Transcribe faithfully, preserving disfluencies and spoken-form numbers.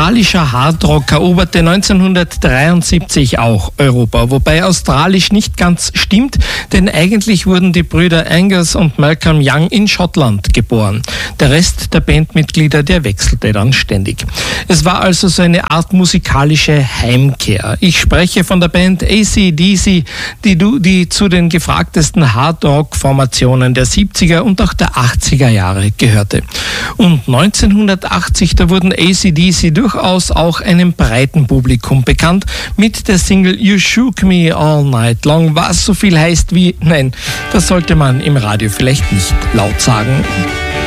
Australischer Hardrock eroberte neunzehnhundertdreiundsiebzig auch Europa, wobei australisch nicht ganz stimmt, denn eigentlich wurden die Brüder Angus und Malcolm Young in Schottland geboren. Der Rest der Bandmitglieder, der wechselte dann ständig. Es war also so eine Art musikalische Heimkehr. Ich spreche von der Band A C D C, die, die zu den gefragtesten Hardrock-Formationen der siebziger und auch der achtziger Jahre gehörte. Und neunzehnhundertachtzig, da wurden A C D C durchaus auch einem breiten Publikum bekannt mit der Single You Shook Me All Night Long, was so viel heißt wie, nein, das sollte man im Radio vielleicht nicht laut sagen.